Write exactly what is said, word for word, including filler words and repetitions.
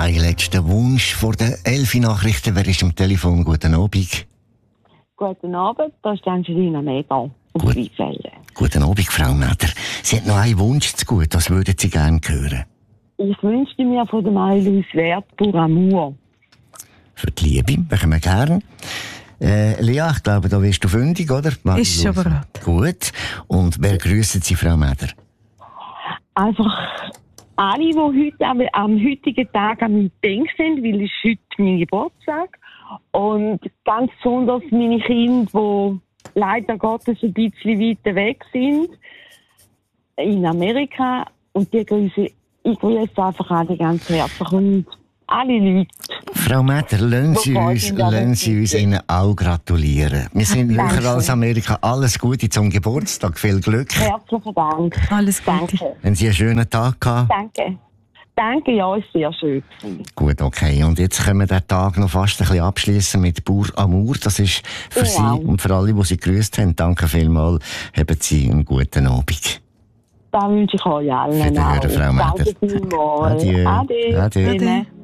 ein letzter Wunsch vor den Elfi-Nachrichten. Wer ist am Telefon? Guten Abend. Guten Abend, das ist Angelina Mega. Gut. Guten Abend, Frau Meder. Sie hat noch einen Wunsch zu gut. Was würden Sie gerne hören? Ich wünschte mir von der Marie-Louise Wert «Pour Amour». Für die Liebe, machen wir gerne. Äh, Lea, ich glaube, da wirst du fündig, oder? Ist schon bereit. Gut. Und wer grüssen Sie, Frau Meder? Einfach alle, die heute am, am heutigen Tag an mich denken sind, weil es ist heute mein Geburtstag. Und ganz besonders meine Kinder, die leider Gottes ein bisschen weiter weg sind, in Amerika. Und die grüße ich grüße einfach alle ganz herzlich und alle Leute. Frau Meder, lassen Sie uns, lassen Sie uns Ihnen auch gratulieren. Wir sind höher als Amerika. Alles Gute zum Geburtstag. Viel Glück. Herzlichen Dank. Alles Gute. Danke. Haben Sie einen schönen Tag gehabt? Danke. Danke, ja, ist sehr schön. Gut, okay. Und jetzt können wir den Tag noch fast ein bisschen abschließen mit «Pour Amour». Das ist für Ja. Sie und für alle, die Sie grüßt haben. Danke vielmals. Haben Sie einen guten Abend. Da wünsche ich euch allen. Wiederhören, Frau Meder. Danke vielmals. Adieu. Ade. Adieu. Ade.